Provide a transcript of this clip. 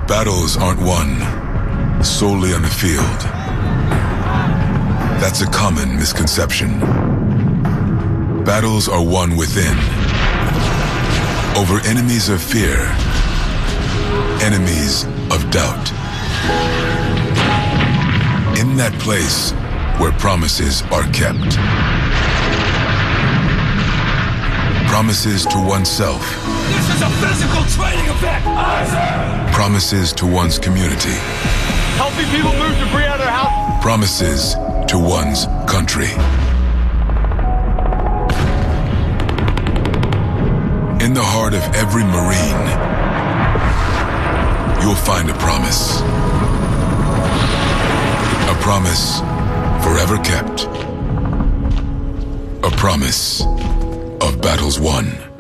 Battles aren't won solely on the field. That's a common misconception. Battles are won within, over enemies of fear, enemies of doubt. In that place where promises are kept. Promises to oneself. This is a physical training event! Promises to one's community. Helping people move debris out of their house. Promises to one's country. In the heart of every Marine, you'll find a promise. A promise forever kept. A promise of battles won.